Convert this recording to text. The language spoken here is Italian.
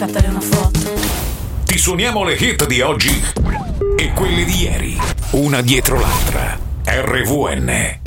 scattare una foto. Ti suoniamo le hit di oggi e quelle di ieri, una dietro l'altra. RVN.